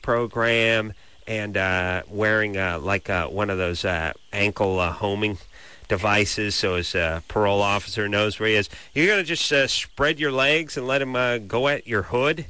program and wearing one of those ankle homing devices so his parole officer knows where he is. You're going to just spread your legs and let him go at your hood?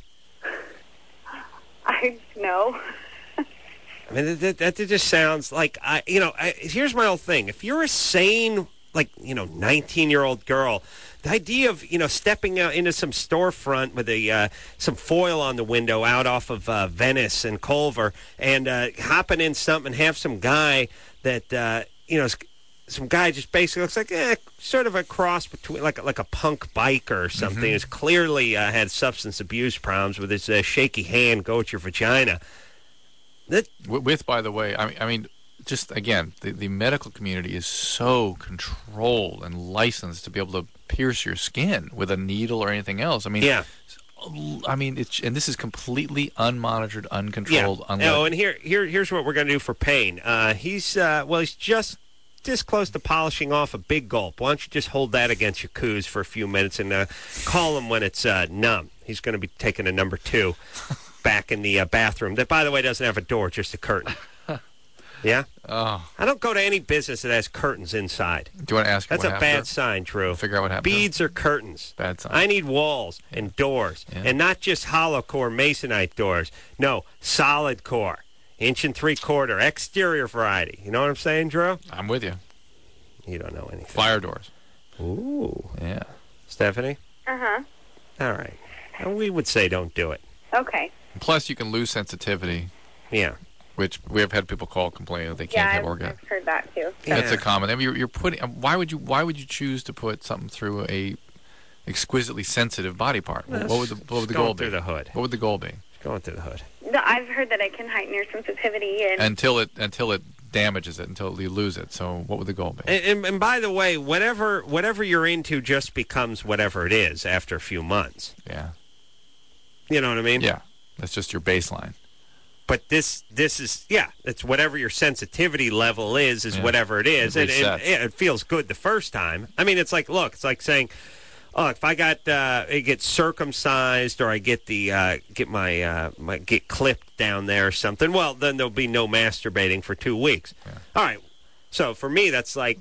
No. I mean, that just sounds like, here's my whole thing. If you're a sane, 19-year-old girl, the idea of, stepping out into some storefront with some foil on the window out off of Venice and Culver and hopping in something and have some guy that, some guy just basically looks like sort of a cross between like a punk biker or something. Who's clearly had substance abuse problems with his shaky hand go at your vagina. By the way, I mean, just again, the medical community is so controlled and licensed to be able to pierce your skin with a needle or anything else. I mean, yeah. I mean, and this is completely unmonitored, uncontrolled. Yeah. And here's what we're going to do for Payne. He's just this close to polishing off a big gulp. Why don't you just hold that against your coos for a few minutes and call him when it's numb. He's going to be taking a number 2 back in the bathroom. That, by the way, doesn't have a door, just a curtain. Yeah? Oh. I don't go to any business that has curtains inside. Do you want to ask That's what a bad sign, Drew. Figure out what happened. Beads or curtains. Bad sign. I need walls and doors. Yeah. And not just hollow core masonite doors. No, solid core. 1 3/4 inch, exterior variety. You know what I'm saying, Drew? I'm with you. You don't know anything. Fire doors. Ooh. Yeah. Stephanie? Uh-huh. All right. And we would say don't do it. Okay. Plus, you can lose sensitivity. Yeah. Which we have had people call complaining that they can't have orgasm. I've heard that too. Yeah. That's a common. I mean, you're putting. Why would you choose to put something through a exquisitely sensitive body part? What would the goal be? Going through the hood. What would the goal be? Going through the hood. No, I've heard that it can heighten your sensitivity and Until it damages it, until you lose it. So what would the goal be? And by the way, whatever you're into just becomes whatever it is after a few months. Yeah. You know what I mean? Yeah. That's just your baseline. But this is, it's whatever your sensitivity level is whatever it is. It feels good the first time. I mean, it's like saying, if I get circumcised or I get get clipped down there or something, well, then there'll be no masturbating for 2 weeks. Yeah. All right. So for me, that's like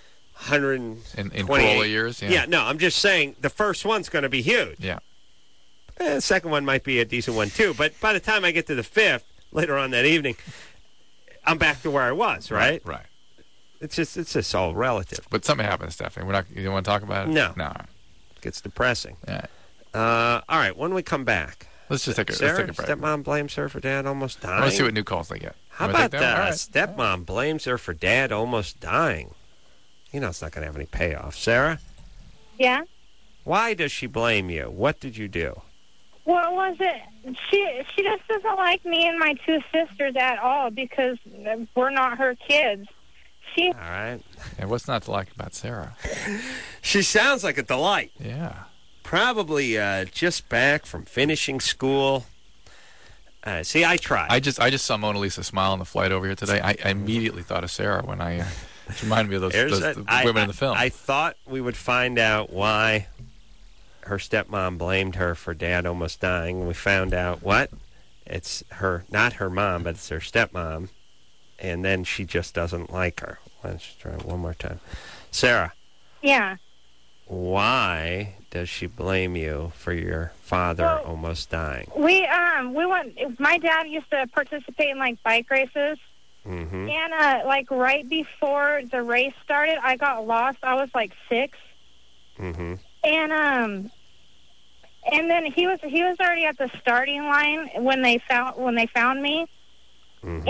128. In parole years? Yeah, no, I'm just saying the first one's going to be huge. Yeah. The second one might be a decent one, too. But by the time I get to the 5th, later on that evening, I'm back to where I was, right? Right. It's just all relative. But something happened, Stephanie. You don't want to talk about it? No. No. It gets depressing. Yeah. All right, when we come back. Let's take a Sarah, break. Stepmom blames her for dad almost dying. Let's see what new calls they get. How about that? Stepmom blames her for dad almost dying. You know it's not going to have any payoff. Sarah? Yeah? Why does she blame you? What did you do? What was it? She just doesn't like me and my 2 sisters at all because we're not her kids. All right. And what's not to like about Sarah? She sounds like a delight. Yeah. Probably just back from finishing school. See, I tried. I just saw Mona Lisa smile on the flight over here today. I immediately thought of Sarah when it reminded me of those women in the film. I thought we would find out why her stepmom blamed her for dad almost dying. And we found out what? It's not her mom, but it's her stepmom. And then she just doesn't like her. Let's try it one more time. Sarah. Yeah. Why does she blame you for your father almost dying? We went. My dad used to participate in bike races, mm-hmm. and right before the race started, I got lost. I was 6, mm-hmm. and then he was already at the starting line when they found me. Mm-hmm.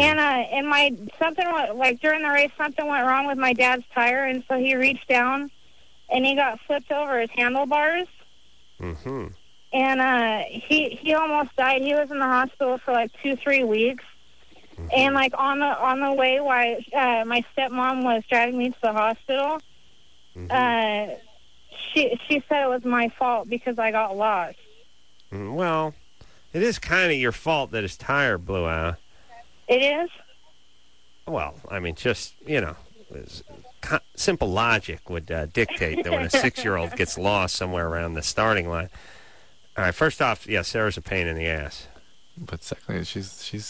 And during the race, something went wrong with my dad's tire, and so he reached down, and he got flipped over his handlebars. Mm-hmm. And he almost died. He was in the hospital for 2-3 weeks. Mm-hmm. And on the way, while my stepmom was driving me to the hospital, mm-hmm. She said it was my fault because I got lost. Well, it is kind of your fault that his tire blew out. It is? Well, I mean, just, simple logic would dictate that when a 6-year-old gets lost somewhere around the starting line. All right, first off, Sarah's a pain in the ass. But secondly, she's